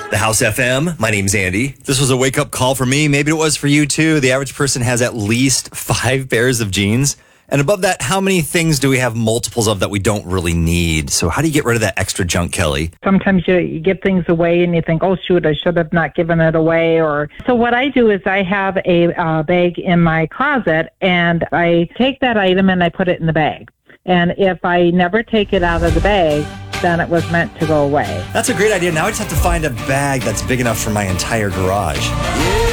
The House FM. My name's Andy. This was a wake-up call for me. Maybe it was for you, too. The average person has at least 5 pairs of jeans. And above that, how many things do we have multiples of that we don't really need? So how do you get rid of that extra junk, Kelly? Sometimes you give things away and you think, oh, shoot, I should have not given it away. So what I do is I have a bag in my closet, and I take that item and I put it in the bag. And if I never take it out of the bag, then it was meant to go away. That's a great idea. Now I just have to find a bag that's big enough for my entire garage. Yeah.